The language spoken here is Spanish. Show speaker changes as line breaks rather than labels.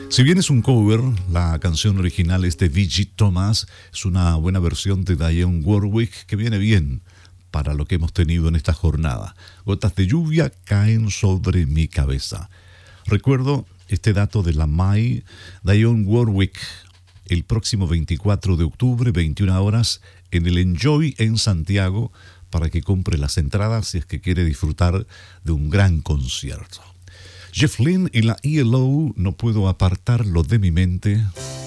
Si bien es un cover, la canción original es de V.G. Thomas, es una buena versión de Dionne Warwick que viene bien para lo que hemos tenido en esta jornada. Gotas de lluvia caen sobre mi cabeza. Recuerdo este dato de la Mai, Dionne Warwick, el próximo 24 de octubre, 21 horas, en el Enjoy en Santiago, para que compre las entradas si es que quiere disfrutar de un gran concierto. Jeff Lynne y la ELO, no puedo apartarlo de mi mente.